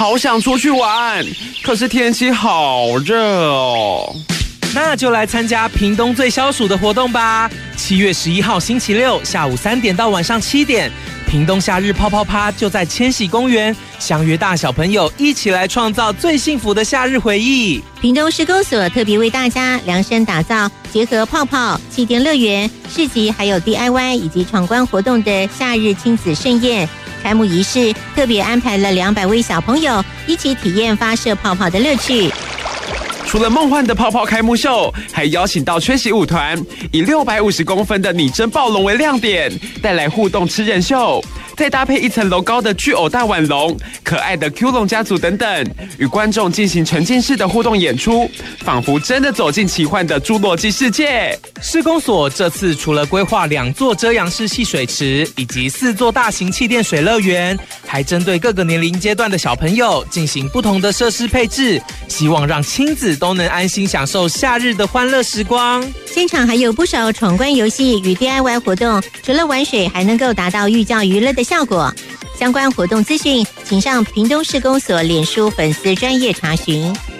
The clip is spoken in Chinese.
好想出去玩，可是天气好热哦。 那就来参加屏东最消暑的活动吧！7月11号星期六下午3点到晚上7点，屏东夏日泡泡趴就在千禧公园，相约大小朋友一起来创造最幸福的夏日回忆。 屏东施工所特别为大家量身打造结合泡泡、气垫乐园、市集还有 DIY 以及闯关活动的夏日亲子盛宴。开幕仪式特别安排了200位小朋友一起体验发射泡泡的乐趣。 除了梦幻的泡泡开幕秀，还邀请到缺席舞团，以650公分的拟真暴龙为亮点，带来互动吃人秀，再搭配1层楼高的巨偶大腕龙、可爱的 Q 龙家族等等，与观众进行沉浸式的互动演出，仿佛真的走进奇幻的侏罗纪世界。 施工所这次除了规划2座遮阳式戏水池以及4座大型气垫水乐园，还针对各个年龄阶段的小朋友进行不同的设施配置，希望让亲子都能安心享受夏日的欢乐时光。 现场还有不少闯关游戏与 DIY 活动，除了玩水还能够达到寓教于乐的效果。相关活动资讯请上屏东市公所脸书粉丝专页查询。